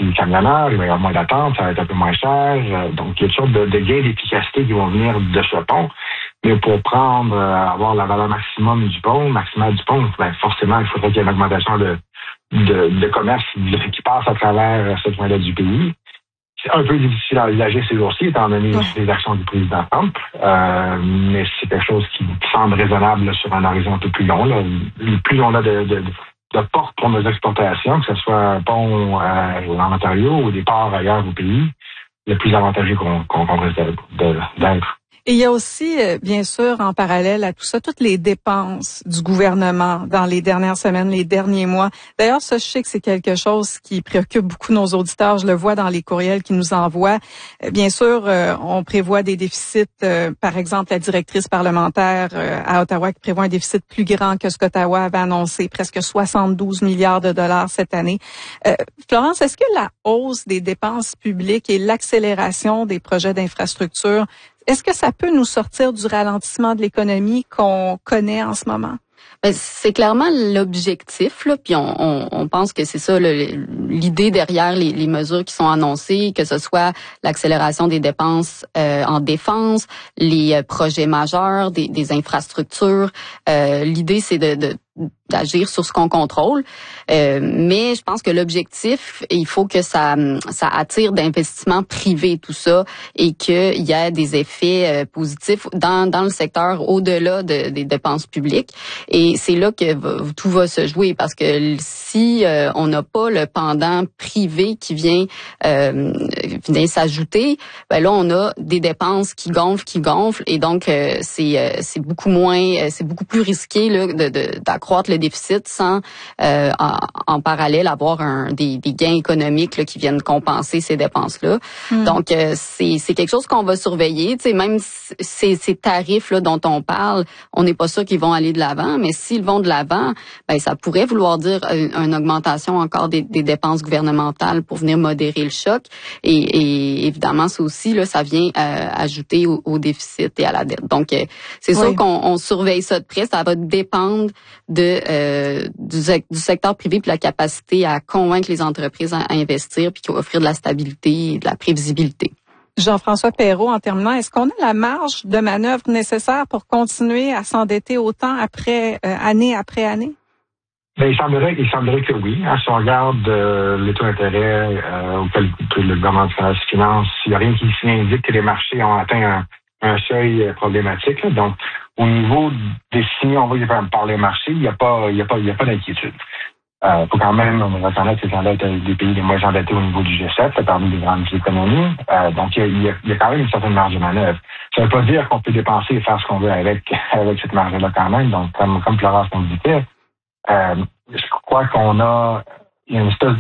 plus camionneurs, il va y avoir moins d'attente, ça va être un peu moins cher. Donc, il y a toutes sortes de gains d'efficacité qui vont venir de ce pont. Mais pour avoir la valeur maximale du pont, forcément, il faudrait qu'il y ait une augmentation de commerce qui passe à travers ce point-là du pays. C'est un peu difficile à envisager ces jours-ci, étant donné les actions du président Trump. Mais c'est quelque chose qui semble raisonnable sur un horizon un peu plus long. Là. Plus on a de portes pour nos exportations, que ce soit un pont en Ontario ou des ports ailleurs au pays, le plus avantageux qu'on risque d'être. Et il y a aussi, bien sûr, en parallèle à tout ça, toutes les dépenses du gouvernement dans les dernières semaines, les derniers mois. D'ailleurs, ça, je sais que c'est quelque chose qui préoccupe beaucoup nos auditeurs. Je le vois dans les courriels qu'ils nous envoient. Bien sûr, on prévoit des déficits. Par exemple, la directrice parlementaire à Ottawa qui prévoit un déficit plus grand que ce qu'Ottawa avait annoncé, presque 72 milliards de dollars cette année. Florence, est-ce que la hausse des dépenses publiques et l'accélération des projets d'infrastructure, est-ce que ça peut nous sortir du ralentissement de l'économie qu'on connaît en ce moment? Ben, c'est clairement l'objectif, là, puis on pense que c'est ça l'idée derrière les mesures qui sont annoncées, que ce soit l'accélération des dépenses en défense, les projets majeurs, des infrastructures. L'idée, c'est d'agir sur ce qu'on contrôle, mais je pense que l'objectif, il faut que ça attire d'investissements privés, tout ça, et qu'il y ait des effets positifs dans le secteur au-delà des dépenses publiques. Et c'est là que tout va se jouer, parce que si on n'a pas le pendant privé qui vient s'ajouter, ben là on a des dépenses qui gonflent, et donc c'est beaucoup plus risqué là d'accroître le déficit sans en parallèle avoir des gains économiques là, qui viennent compenser ces dépenses-là. Donc c'est quelque chose qu'on va surveiller. Tu sais, même ces tarifs là dont on parle, on n'est pas sûr qu'ils vont aller de l'avant, mais s'ils vont de l'avant, ben ça pourrait vouloir dire une augmentation encore des dépenses gouvernementales pour venir modérer le choc. Et évidemment, ça aussi là, ça vient ajouter au déficit et à la dette. Donc c'est sûr qu'on surveille ça de près. Ça va dépendre du secteur privé puis la capacité à convaincre les entreprises à investir puis offrir de la stabilité et de la prévisibilité. Jean-François Perrault, en terminant, est-ce qu'on a la marge de manœuvre nécessaire pour continuer à s'endetter autant année après année? Ben, il semblerait que oui. Si on regarde les taux d'intérêt auquel le gouvernement se finance, il n'y a rien qui indique que les marchés ont atteint un seuil problématique. Là. Donc, au niveau des signaux envoyés par les marchés, il n'y a pas d'inquiétude. Faut quand même reconnaître que c'est des pays les moins endettés au niveau du G7, parmi les grandes économies. Donc, il y a quand même une certaine marge de manœuvre. Ça ne veut pas dire qu'on peut dépenser et faire ce qu'on veut avec cette marge-là quand même. Donc, comme Florence nous disait, je crois il y a une espèce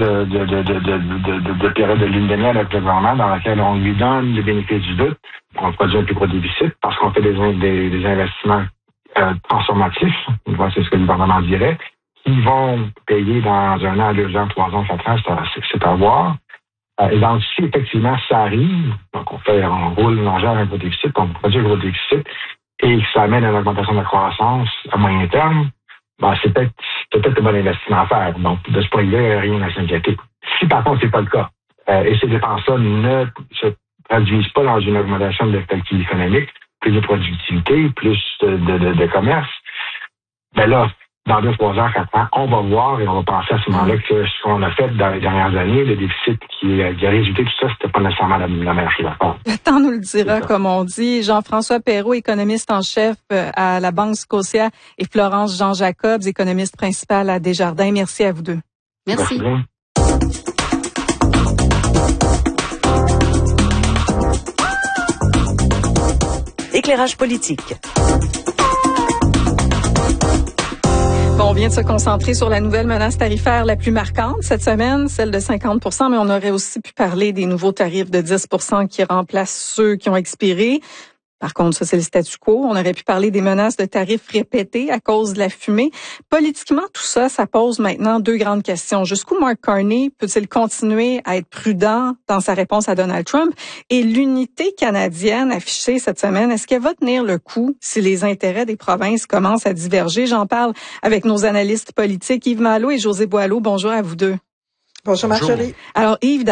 de période de lune de miel avec le gouvernement dans laquelle on lui donne le bénéfice du doute pour produire un plus gros déficit parce qu'on fait des investissements transformatifs. C'est ce que le gouvernement dirait. Qui vont payer dans 1 an, 2 ans, 3 ans, 4 ans, c'est à voir. Et donc, si effectivement ça arrive, donc on gère un gros déficit, on produit un gros déficit, et que ça amène à une augmentation de la croissance à moyen terme, ben, c'est peut-être un bon investissement à faire. Donc, de ce point de vue, rien à s'inquiéter. Si par contre, c'est pas le cas, et ces dépenses-là ne se traduisent pas dans une augmentation de l'activité économique, plus de productivité, plus de commerce, ben là, dans 2, 3 ans, 4 ans, on va voir et on va penser à ce moment-là que ce qu'on a fait dans les dernières années, le déficit qui a résulté, tout ça, c'était pas nécessairement la meilleure chose à faire. Le temps nous le dira, comme on dit. Jean-François Perrault, économiste en chef à la Banque Scotia, et Florence Jean-Jacobs, économiste principale à Desjardins. Merci à vous deux. Merci. Éclairage politique. On vient de se concentrer sur la nouvelle menace tarifaire la plus marquante cette semaine, celle de 50%, mais on aurait aussi pu parler des nouveaux tarifs de 10% qui remplacent ceux qui ont expiré. Par contre, ça, c'est le statu quo. On aurait pu parler des menaces de tarifs répétés à cause de la fumée. Politiquement, tout ça, ça pose maintenant 2 grandes questions. Jusqu'où Mark Carney peut-il continuer à être prudent dans sa réponse à Donald Trump? Et l'unité canadienne affichée cette semaine, est-ce qu'elle va tenir le coup si les intérêts des provinces commencent à diverger? J'en parle avec nos analystes politiques Yves Malo et José Boileau. Bonjour à vous deux. Bonjour Marjorie. Alors Yves,